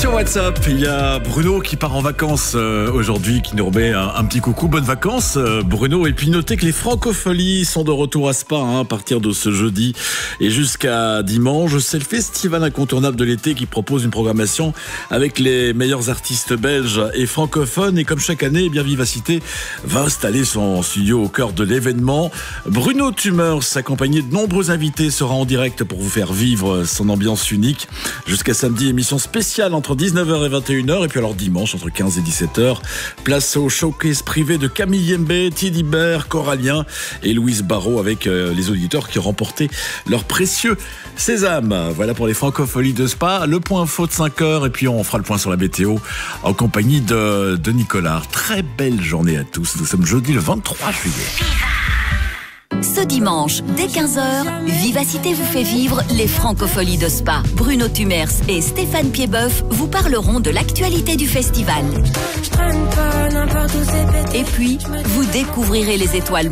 Sur WhatsApp, il y a Bruno qui part en vacances aujourd'hui, qui nous remet un petit coucou. Bonnes vacances Bruno. Et puis notez que les Francopholies sont de retour à Spa à partir de ce jeudi et jusqu'à dimanche. C'est le festival incontournable de l'été qui propose une programmation avec les meilleurs artistes belges et francophones. Et comme chaque année, Vivacité va installer son studio au cœur de l'événement. Bruno Tumeurs, accompagné de nombreux invités, sera en direct pour vous faire vivre son ambiance unique. Jusqu'à samedi, émission spéciale entre 19h et 21h. Et puis alors dimanche, entre 15 et 17h, place au showcase privé de Camille Yembe, Teddy Bear, Corallien et Louise Barrault avec les auditeurs qui ont remporté leur précieux sésame. Voilà pour les Francopholies de Spa. Le point info de 5h et puis on fera le point sur la météo en compagnie de Nicolas. Très belle journée à tous. Nous sommes jeudi le 23 juillet. Ce dimanche, dès 15h, Vivacité vous fait vivre les Francopholies de Spa. Bruno Tumers et Stéphane Piedboeuf vous parleront de l'actualité du festival. Et puis, vous découvrirez les étoiles